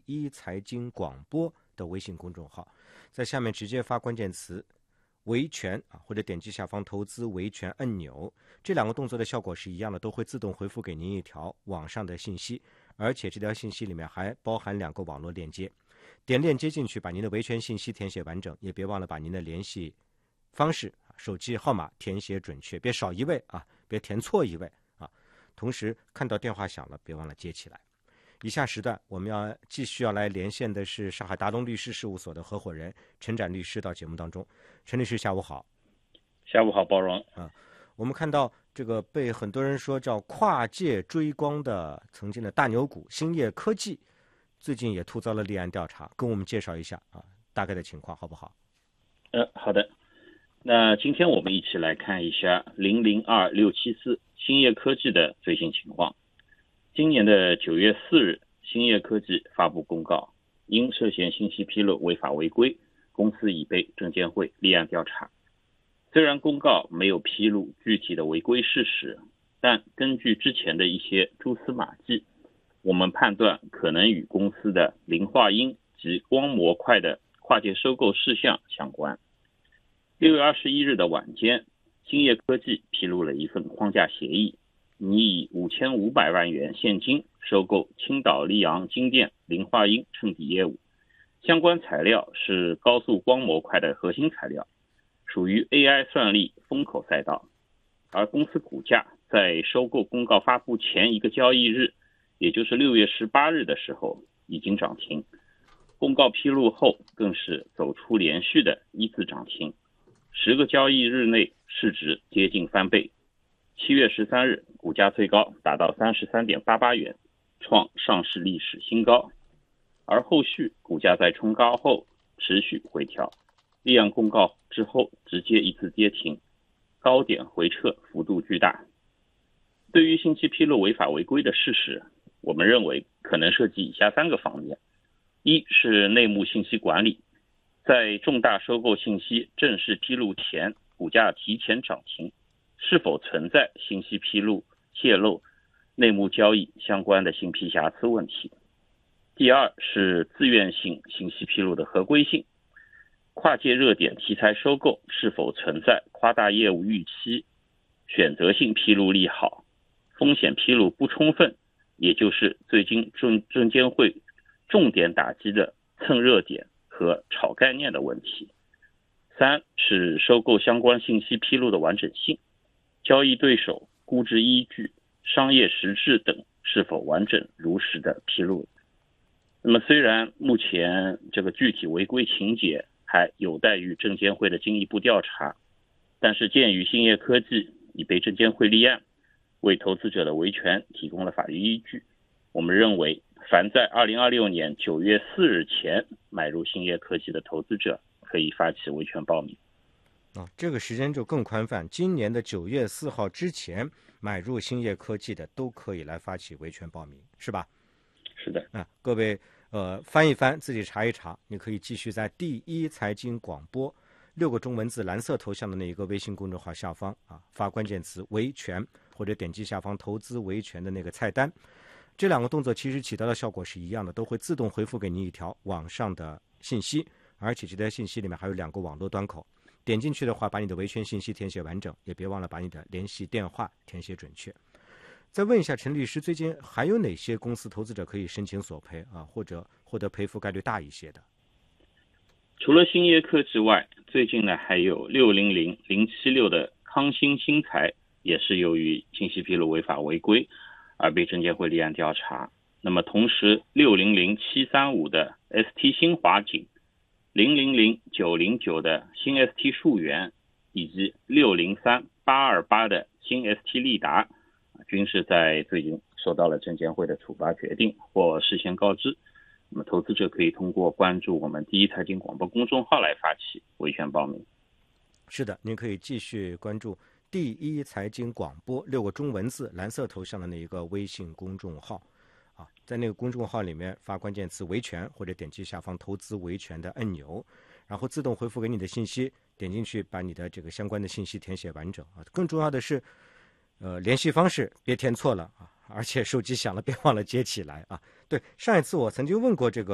一财经广播的微信公众号，在下面直接发关键词维权或者点击下方投资维权按钮，这两个动作的效果是一样的，都会自动回复给您一条网上的信息，而且这条信息里面还包含2个网络链接。点链接进去，把您的维权信息填写完整，也别忘了把您的联系方式、手机号码填写准确，别少一位别填错一位同时看到电话响了，别忘了接起来。以下时段我们继续要来连线的是上海达龙律师事务所的合伙人陈展律师到节目当中。陈律师下午好。 下午好，包容我们看到这个被很多人说叫跨界追光的曾经的大牛股兴业科技，最近也突遭了立案调查，跟我们介绍一下大概的情况好不好？ 好的。那今天我们一起来看一下002674兴业科技的最新情况。今年的9月4日，兴业科技发布公告，因涉嫌信息披露违法违规，公司已被证监会立案调查。虽然公告没有披露具体的违规事实，但根据之前的一些蛛丝马迹，我们判断可能与公司的磷化铟及光模块的跨界收购事项相关。6月21日的晚间，兴业科技披露了一份框架协议，拟以5500万元现金收购青岛溧阳金电磷化铟衬底业务，相关材料是高速光模块的核心材料，属于 AI 算力风口赛道。而公司股价在收购公告发布前一个交易日，也就是6月18日的时候已经涨停，公告披露后更是走出连续的一字涨停，10个交易日内市值接近翻倍。7月13日股价最高达到 33.88 元，创上市历史新高。而后续股价在冲高后持续回调，立案公告之后直接一次跌停，高点回撤幅度巨大。对于信息披露违法违规的事实，我们认为可能涉及以下3个方面。一是内幕信息管理，在重大收购信息正式披露前，股价提前涨停，是否存在信息披露、泄露、内幕交易相关的信披瑕疵问题。第二是自愿性信息披露的合规性，跨界热点题材收购是否存在夸大业务预期、选择性披露利好、风险披露不充分，也就是最近证监会重点打击的蹭热点和炒概念的问题。三是收购相关信息披露的完整性，交易对手、估值依据、商业实质等是否完整如实的披露。那么虽然目前这个具体违规情节还有待于证监会的进一步调查，但是鉴于兴业科技已被证监会立案，为投资者的维权提供了法律依据，我们认为凡在2026年9月4日前买入兴业科技的投资者可以发起维权报名。 这个时间就更宽泛，今年的9月4号之前买入兴业科技的都可以来发起维权报名，是吧？ 是的。 各位翻一翻，自己查一查，你可以继续在第一财经广播6个中文字蓝色头像的那一个微信公众号下方发关键词维权，或者点击下方投资维权的那个菜单。这2个动作其实起到的效果是一样的，都会自动回复给你一条网上的信息，而且这条信息里面还有2个网络端口，点进去的话把你的维权信息填写完整，也别忘了把你的联系电话填写准确。再问一下陈律师，最近还有哪些公司投资者可以申请索赔或者获得赔付概率大一些的？ 除了兴业科技外，最近呢还有600076的康欣新材，也是由于信息披露违法违规而被证监会立案调查。那么同时600735的 ST 新华景、000909的新 ST 数源，以及603828的新 ST 利达，均是在最近受到了证监会的处罚决定或事先告知。那么投资者可以通过关注我们第一财经广播公众号来发起维权报名。 是的，您可以继续关注第一财经广播6个中文字蓝色头像的那一个微信公众号在那个公众号里面发关键词维权，或者点击下方投资维权的按钮，然后自动回复给你的信息，点进去把你的这个相关的信息填写完整更重要的是联系方式别填错了而且手机响了别忘了接起来对，上一次我曾经问过这个